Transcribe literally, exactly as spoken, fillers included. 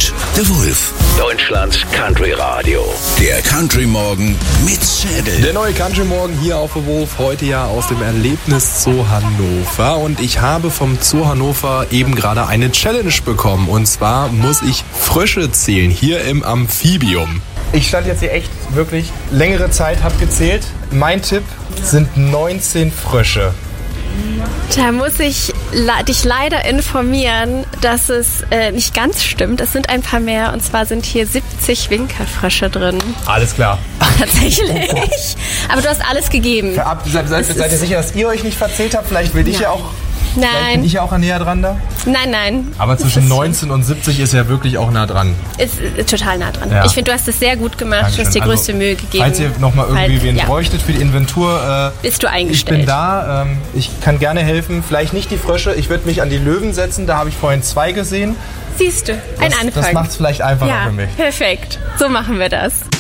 und The Wolf. Deutschlands Country Radio. Der Country Morgen mit Schädel. Der neue Country Morgen hier auf The Wolf. Heute ja aus dem Erlebnis Zoo Hannover. Und ich habe vom Zoo Hannover eben gerade eine Challenge bekommen. Und zwar muss ich Frösche zählen hier im Amphibium. Ich stand jetzt hier echt wirklich längere Zeit, habe gezählt. Mein Tipp sind neunzehn Frösche. Da muss ich la- dich leider informieren, dass es äh, nicht ganz stimmt. Es sind ein paar mehr, und zwar sind hier siebzig Winkelfrösche drin. Alles klar. Tatsächlich. Aber du hast alles gegeben. Verab- seid, seid, seid ihr sicher, dass ihr euch nicht verzählt habt? Vielleicht will ich ja auch... Vielleicht bin Nein, ich ja auch näher dran da. nein, nein. Aber zwischen neunzehn und siebzig ist ja wirklich auch nah dran. Ist, ist total nah dran. Ja. Ich finde, du hast es sehr gut gemacht. Dankeschön. Du hast dir größte Also, Mühe gegeben. Falls ihr nochmal irgendwie Halt, wen ja. bräuchtet für die Inventur, äh, Bist du ich eingestellt. bin da. Ähm, ich kann gerne helfen. Vielleicht nicht die Frösche. Ich würde mich an die Löwen setzen. Da habe ich vorhin zwei gesehen. Siehst du, ein Das, Anfang. das macht es vielleicht einfacher ja, für mich. perfekt. So machen wir das.